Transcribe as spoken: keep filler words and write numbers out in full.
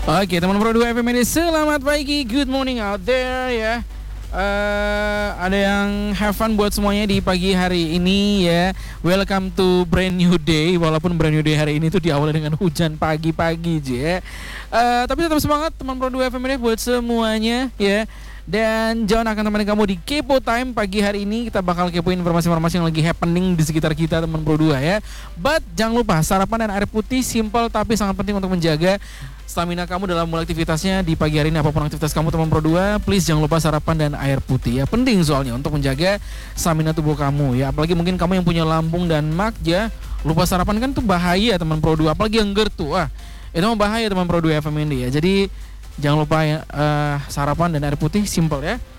Oke, teman Pro dua F M ini selamat pagi, good morning out there ya. Eh, ada yang have fun buat semuanya di pagi hari ini ya. Welcome to brand new day. Walaupun brand new day hari ini tuh diawali dengan hujan pagi-pagi aja ya. Eh, tapi tetap semangat teman Pro dua F M ini buat semuanya ya. Dan John akan temani kamu di Kepo Time pagi hari ini. Kita bakal kepoin informasi-informasi yang lagi happening di sekitar kita teman Pro dua ya. But jangan lupa sarapan dan air putih simple tapi sangat penting untuk menjaga stamina kamu dalam mulai aktivitasnya di pagi hari ini. Apapun aktivitas kamu teman Pro dua, please jangan lupa sarapan dan air putih ya. Penting soalnya untuk menjaga stamina tubuh kamu ya. Apalagi mungkin kamu yang punya lambung dan mag ya. Lupa sarapan kan tuh bahaya teman Pro dua. Apalagi yang GERD tuh. Wah, itu mah bahaya teman Pro dua F M ini ya. Jadi jangan lupa ya, uh, sarapan dan air putih simple ya.